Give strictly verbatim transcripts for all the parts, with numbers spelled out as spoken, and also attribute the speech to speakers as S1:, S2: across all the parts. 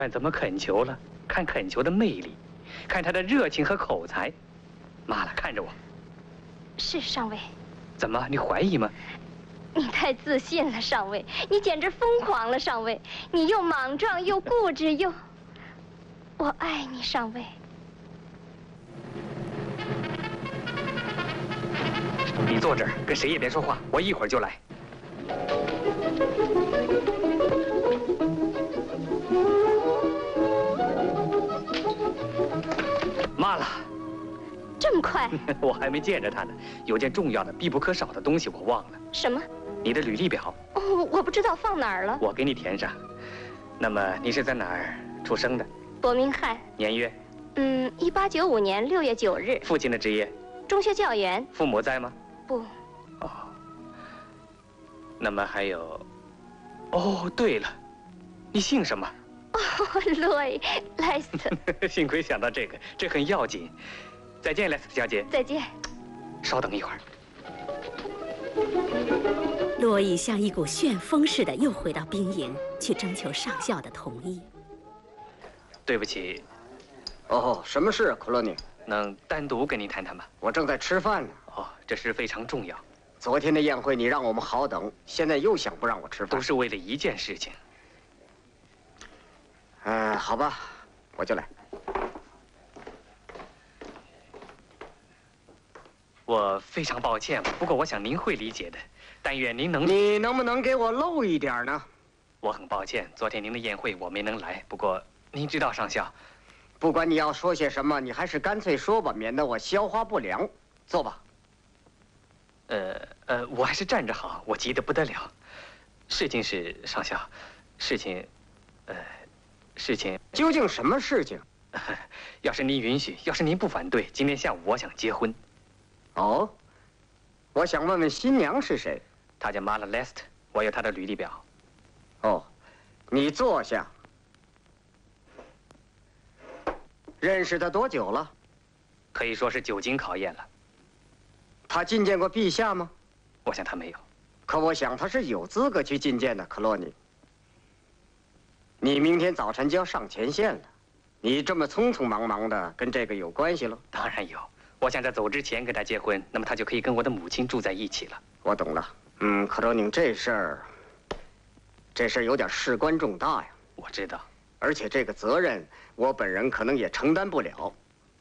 S1: 看怎么恳求了，看恳求的魅力，看他的热情和口才。妈了，看着我。
S2: 是上尉。
S1: 怎么，你怀疑吗？
S2: 你太自信了，上尉，你简直疯狂了，上尉，你又莽撞又固执又……我爱你，上尉。
S1: 你坐这儿，跟谁也别说话，我一会儿就来。妈了，
S2: 这么快？
S1: 我还没见着他呢，有件重要的、必不可少的东西我忘了。
S2: 什么？
S1: 你的履历表。
S2: 哦，我不知道放哪儿了。
S1: 我给你填上。那么你是在哪儿出生的？
S2: 伯明翰。
S1: 年月？
S2: 嗯，一八九五年六月九日。
S1: 父亲的职业？
S2: 中学教员。
S1: 父母在吗？
S2: 不。
S1: 哦。那么还有……哦，对了，你姓什么？
S2: 哦，洛伊·莱斯特。
S1: 幸亏想到这个，这很要紧。再见，莱斯特小姐。
S2: 再见。
S1: 稍等一会儿。
S3: 洛伊像一股旋风似的又回到兵营，去征求上校的同意。
S1: 对不起。
S4: 哦，什么事，克洛尼？
S1: 能单独跟您谈谈吗？
S4: 我正在吃饭呢。
S1: 哦，这事非常重要。
S4: 昨天的宴会你让我们好等，现在又想不让我吃饭，
S1: 都是为了一件事情。
S4: 呃，好吧，我就来。
S1: 我非常抱歉，不过我想您会理解的。但愿您能……
S4: 你能不能给我露一点呢？
S1: 我很抱歉，昨天您的宴会我没能来。不过您知道，上校，
S4: 不管你要说些什么，你还是干脆说吧，免得我消化不良。坐吧。
S1: 呃呃，我还是站着好，我急得不得了。事情是，上校，事情，呃，事情
S4: 究竟什么事情？
S1: 要是您允许，要是您不反对，今天下午我想结婚。
S4: 哦，我想问问新娘是谁？
S1: 她叫玛拉·莱斯特，我有她的履历表。
S4: 哦，你坐下。认识她多久了？
S1: 可以说是久经考验了。
S4: 她觐见过陛下吗？
S1: 我想她没有。
S4: 可我想她是有资格去觐见的，克洛尼。你明天早晨就要上前线了，你这么匆匆忙忙的，跟这个有关系喽？
S1: 当然有。我想在走之前跟她结婚，那么她就可以跟我的母亲住在一起了。
S4: 我懂了。嗯，克洛宁，这事儿，这事儿有点事关重大呀。
S1: 我知道。
S4: 而且这个责任，我本人可能也承担不了。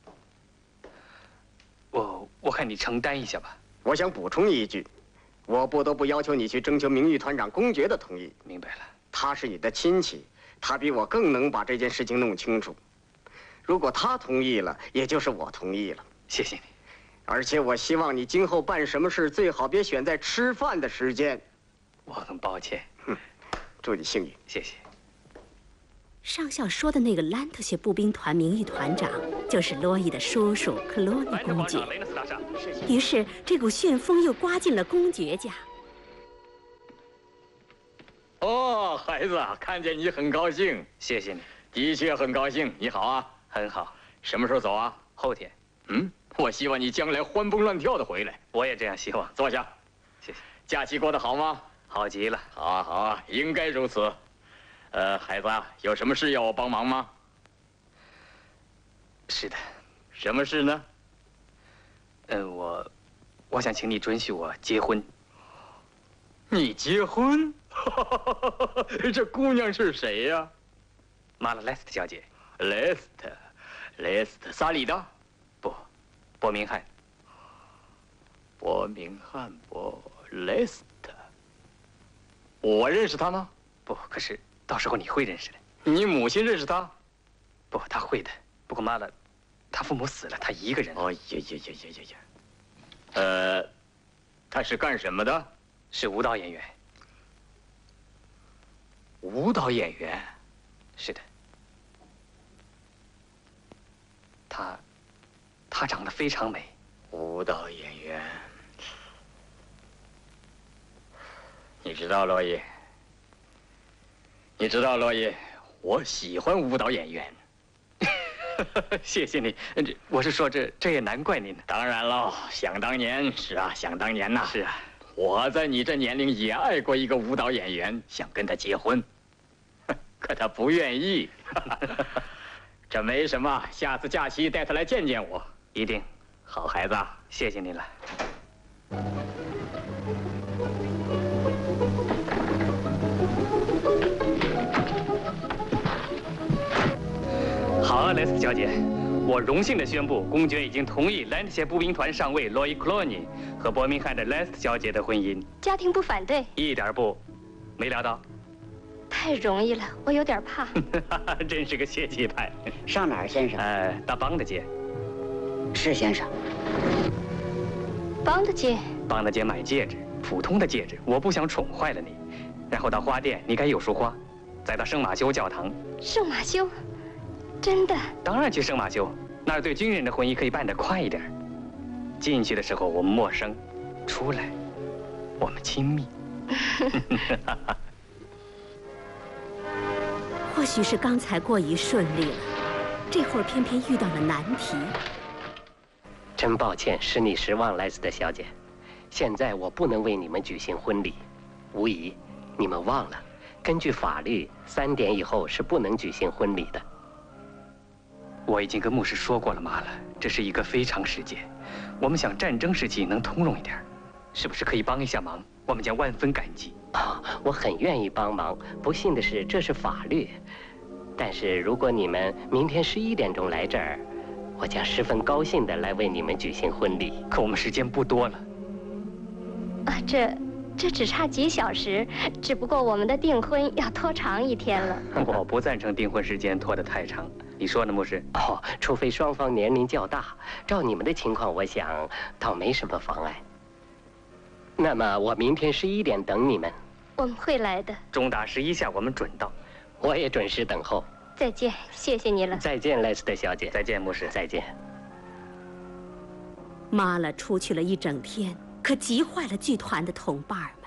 S1: 我我看你承担一下吧。
S4: 我想补充一句，我不得不要求你去征求名誉团长公爵的同意。
S1: 明白了。
S4: 他是你的亲戚，他比我更能把这件事情弄清楚。如果他同意了，也就是我同意了。
S1: 谢谢你。
S4: 而且我希望你今后办什么事，最好别选在吃饭的时间。
S1: 我很抱歉。
S4: 哼，祝你幸运。
S1: 谢谢。
S3: 上校说的那个兰特谢步兵团名誉团长，就是洛伊的叔叔克洛尼公爵。于是，这股旋风又刮进了公爵家。
S5: 哦，孩子，看见你很高兴。
S1: 谢谢你。
S5: 的确很高兴。你好啊。
S1: 很好。
S5: 什么时候走啊？
S1: 后天。
S5: 嗯，我希望你将来欢蹦乱跳的回来。
S1: 我也这样希望。
S5: 坐下。
S1: 谢谢。
S5: 假期过得好吗？
S1: 好极了。
S5: 好啊，好啊，应该如此。呃，孩子，有什么事要我帮忙吗？
S1: 是的。
S5: 什么事呢？
S1: 嗯，我，我想请你准许我结婚。
S5: 你结婚？这姑娘是谁呀？
S1: 玛拉·莱斯特小姐。
S5: 莱斯特，莱斯特，萨里的？
S1: 不，伯明翰。
S5: 伯明翰，伯莱斯特。我认识她吗？
S1: 不，可是到时候你会认识的。
S5: 你母亲认识她？
S1: 不，她会的。不过妈了，她父母死了，她一个人。
S5: 哦呀呀呀呀呀呀！呃，她是干什么的？
S1: 是舞蹈演员。
S5: 舞蹈演员？
S1: 是的。她，她长得非常美。
S5: 舞蹈演员。你知道，洛伊？你知道，洛伊，我喜欢舞蹈演员。
S1: 谢谢你，这我是说这这也难怪您。
S5: 当然喽，想当年是啊，想当年呐。
S1: 是啊，
S5: 我在你这年龄也爱过一个舞蹈演员，想跟他结婚，可他不愿意。 这没什么，下次假期带他来见见我。
S1: 一定。
S5: 好孩子，
S1: 谢谢您了。好，莱斯小姐，我荣幸地宣布，公爵已经同意兰特谢步兵团上尉罗伊·克洛尼和伯明翰的莱斯小姐的婚姻。
S2: 家庭不反对？
S1: 一点不，没料到。
S2: 太容易了，我有点怕。
S1: 真是个血气派。
S6: 上哪儿，先生？
S1: 呃，到邦德街。
S6: 是先生。
S2: 邦德街。
S1: 邦德街买戒指，普通的戒指，我不想宠坏了你。然后到花店，你该有束花，再到圣马修教堂。
S2: 圣马修，真的？
S1: 当然去圣马修，那儿对军人的婚姻可以办得快一点。进去的时候我们陌生，出来我们亲密。
S3: 或许是刚才过于顺利了，这会儿偏偏遇到了难题。
S7: 真抱歉使你失望，莱斯特小姐。现在我不能为你们举行婚礼。无疑，你们忘了，根据法律，三点以后是不能举行婚礼的。
S1: 我已经跟牧师说过了，妈了，这是一个非常时节，我们想战争时期能通融一点，是不是可以帮一下忙？我们将万分感激。
S7: 啊、哦，我很愿意帮忙。不幸的是，这是法律。但是如果你们明天十一点钟来这儿，我将十分高兴地来为你们举行婚礼。
S1: 可我们时间不多了。
S2: 啊，这这只差几小时，只不过我们的订婚要拖长一天了。
S1: 我不赞成订婚时间拖得太长。你说呢，牧师？
S7: 哦，除非双方年龄较大，照你们的情况，我想倒没什么妨碍。那么我明天十一点等你们。
S2: 我们会来的。
S1: 钟打十一下，我们准到。
S7: 我也准时等候。
S2: 再见，谢谢你了。
S7: 再见，莱斯特小姐。
S1: 再见，牧师。
S7: 再见。
S3: 妈了，出去了一整天，可急坏了剧团的同伴们。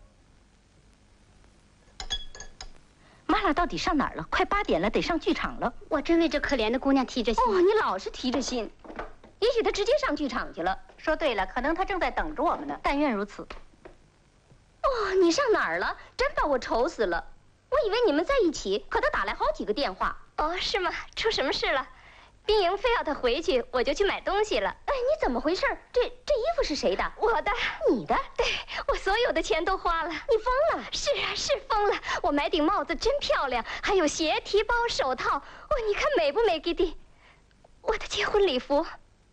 S8: 妈拉到底上哪儿了？快八点了，得上剧场了。
S9: 我真为这可怜的姑娘提着心。
S8: 哦，你老是提着心。也许她直接上剧场去了。说对了，可能她正在等着我们呢。但愿如此。哦，你上哪儿了？真把我愁死了。我以为你们在一起，可他打来好几个电话。
S2: 哦，是吗？出什么事了？冰莹非要他回去，我就去买东西了。
S8: 哎，你怎么回事？这这衣服是谁的？
S2: 我的。
S8: 你的？
S2: 对，我所有的钱都花了。
S8: 你疯了？
S2: 是啊，是疯了。我买顶帽子真漂亮，还有鞋、提包、手套。哦，你看美不美，吉迪？我的结婚礼服。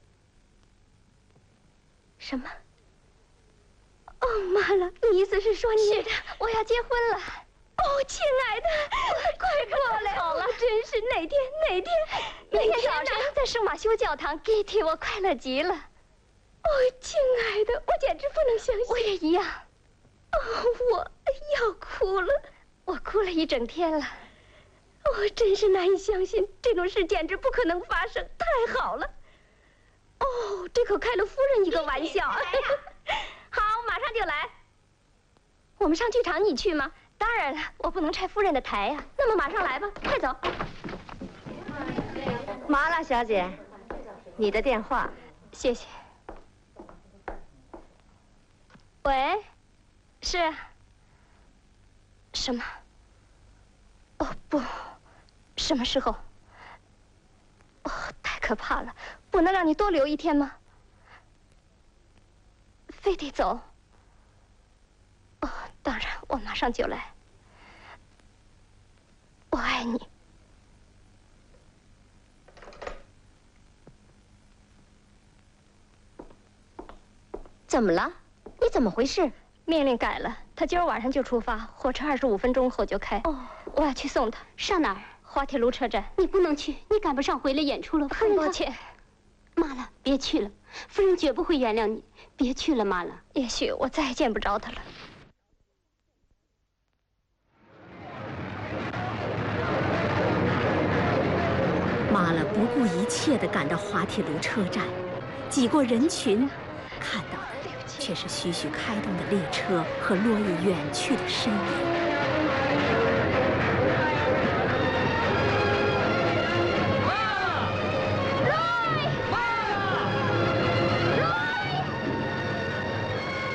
S8: 什么？哦，妈了，你意思是说你？
S2: 是的，我要结婚了。哦，亲爱的，快过来！
S8: 好了，
S2: 真是哪天哪天哪天早晨在圣马修教堂 ，Kitty， 我快乐极了。
S8: 哦，亲爱的，我简直不能相信。
S2: 我也一样。
S8: 哦，我要哭了，
S2: 我哭了一整天了。
S8: 我真是难以相信，这种事简直不可能发生。太好了。哦，这可开了夫人一个玩笑。好，马上就来。我们上剧场，你去吗？
S2: 当然了，我不能拆夫人的台呀、啊。
S8: 那么马上来吧，快走。
S9: 麻辣小姐，你的电话，
S2: 谢谢。喂，是。什么？哦不，什么时候？哦，太可怕了，不能让你多留一天吗？非得走？哦，当然，我马上就来。我爱你。
S8: 怎么了？你怎么回事？
S2: 命令改了，他今儿晚上就出发，火车二十五分钟后就开。
S8: 哦，
S2: 我要去送他。
S9: 上哪儿？
S2: 滑铁卢车站。
S9: 你不能去，你赶不上回来演出了。夫人，
S2: 抱歉。
S9: 妈了，别去了，夫人绝不会原谅你。别去了，妈了。
S2: 也许我再也见不着他了。
S3: 妈了不顾一切地赶到滑铁卢车站，挤过人群，看到的却是徐徐开动的列车和洛伊远去的身影。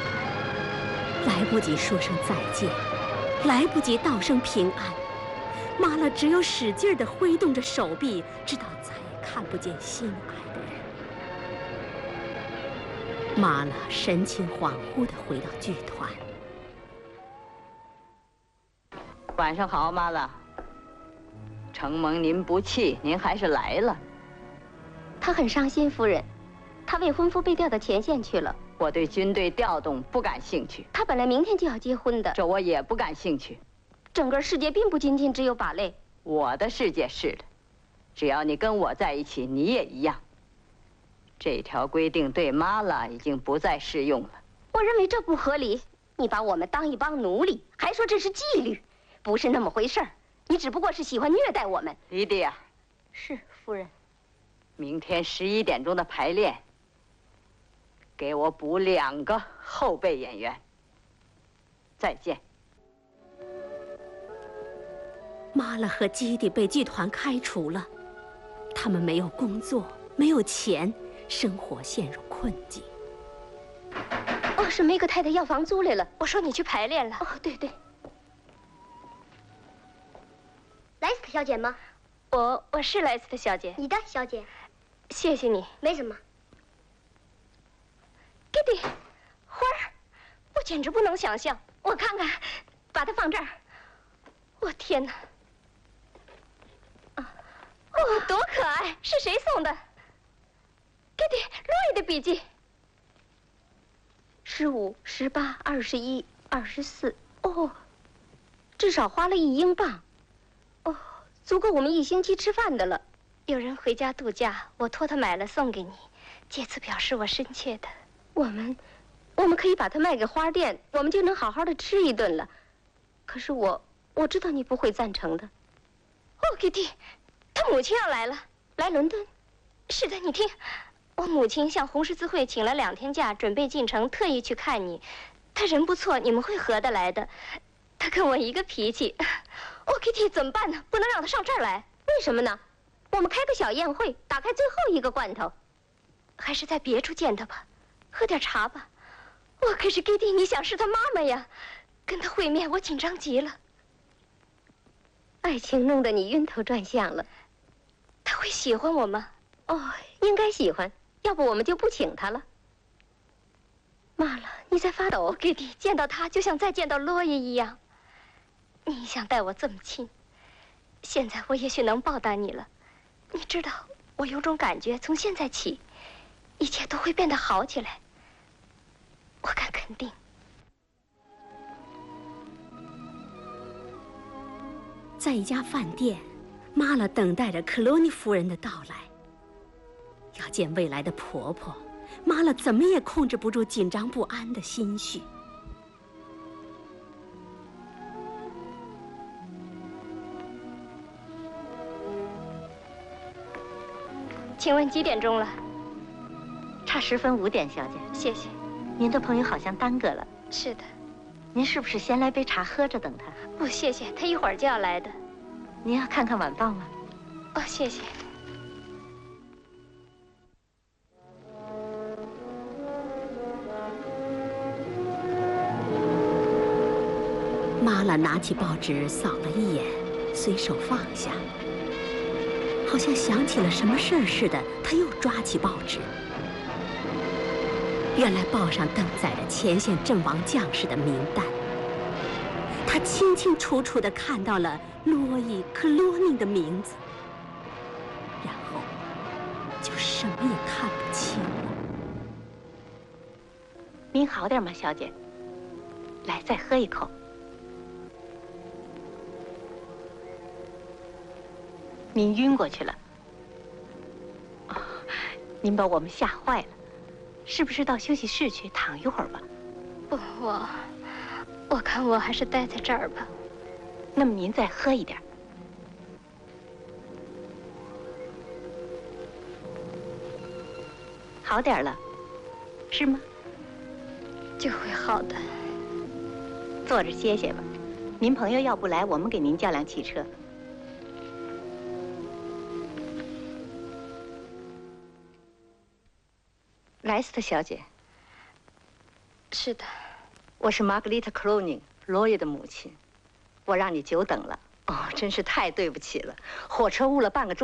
S3: 来不及说声再见，来不及道声平安， 玛拉只有使劲地挥动着手臂，直到再也看不见心爱的人。玛拉神情恍惚地回到剧团。
S10: 晚上好，玛拉。承蒙您不弃，您还是来了。
S9: 他很伤心，夫人。他未婚夫被调到前线去了。
S10: 我对军队调动不感兴趣。
S9: 他本来明天就要结婚的。
S10: 这我也不感兴趣。
S9: 整个世界并不仅仅只有芭蕾。
S10: 我的世界是的，只要你跟我在一起，你也一样。这条规定对玛拉已经不再适用了。
S9: 我认为这不合理。你把我们当一帮奴隶，还说这是纪律，不是那么回事儿。你只不过是喜欢虐待我们。
S10: 莉迪亚。
S9: 是，夫人。
S10: 明天十一点钟的排练，给我补两个后备演员。再见。
S3: 玛拉和基蒂被剧团开除了，他们没有工作，没有钱，生活陷入困境。
S9: 哦，是梅格太太要房租来了。
S2: 我说你去排练了。
S9: 哦，对对。
S8: 莱斯特小姐吗？
S2: 我我是莱斯特小姐。
S8: 你的小姐。
S2: 谢谢你。
S8: 没什么。
S2: 弟弟，花儿，我简直不能想象。我看看，把它放这儿。我天哪！哦，多可爱！是谁送的？弟弟，洛伊的笔记。
S9: 十五、十八、二十一、二十四。哦，至少花了一英镑。哦，足够我们一星期吃饭的了。
S2: 有人回家度假，我托他买了送给你，借此表示我深切的。
S9: 我们，我们可以把它卖给花店，我们就能好好的吃一顿了。可是我，我知道你不会赞成的。
S2: 哦，弟弟，他母亲要来了，
S9: 来伦敦。
S2: 是的，你听，我母亲向红十字会请了两天假，准备进城，特意去看你。他人不错，你们会合得来的。他跟我一个脾气。哦 ，Kitty， 怎么办呢？不能让他上这儿来。
S9: 为什么呢？我们开个小宴会，打开最后一个罐头。
S2: 还是在别处见他吧，喝点茶吧。我可是 Kitty， 你想是他妈妈呀，跟他会面，我紧张极了。
S9: 爱情弄得你晕头转向了。
S2: 他会喜欢我吗？
S9: 哦，应该喜欢，要不我们就不请他了。
S2: 妈了，你在发抖 ，Kitty， 见到他就像再见到洛伊一样。你一向待我这么亲，现在我也许能报答你了。你知道，我有种感觉，从现在起，一切都会变得好起来。我敢肯定。
S3: 在一家饭店，玛拉等待着克罗尼夫人的到来。要见未来的婆婆，玛拉怎么也控制不住紧张不安的心绪。
S2: 请问几点钟了？
S6: 差十分五点，小姐。
S2: 谢谢。
S6: 您的朋友好像耽搁了。
S2: 是的。
S6: 您是不是先来杯茶喝着等他？
S2: 不，谢谢，他一会儿就要来的。
S6: 您要看看晚报吗？
S2: 哦，谢谢。
S3: 玛拉拿起报纸扫了一眼，随手放下。好像想起了什么事儿似的，他又抓起报纸。原来报上登载着前线阵亡将士的名单。他清清楚楚地看到了洛伊·克罗宁的名字，然后就什么也看不清了。
S6: 您好点吗，小姐？来，再喝一口。您晕过去了。哦，您把我们吓坏了，是不是到休息室去躺一会儿吧？
S2: 不，我，我看我还是待在这儿吧。
S6: 那么您再喝一点。好点了，是吗？
S2: 就会好的。
S6: 坐着歇歇吧。您朋友要不来，我们给您叫辆汽车。莱斯特小姐。
S2: 是的。
S10: 我是玛格丽特·克罗宁，罗伊的母亲。我让你久等了。
S6: 哦，真是太对不起了，火车误了半个钟。